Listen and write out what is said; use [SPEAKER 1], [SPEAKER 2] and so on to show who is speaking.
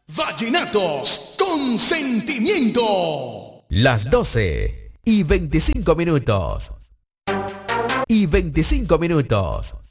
[SPEAKER 1] Vallenatos con sentimiento.
[SPEAKER 2] Las 12 y 25 minutos.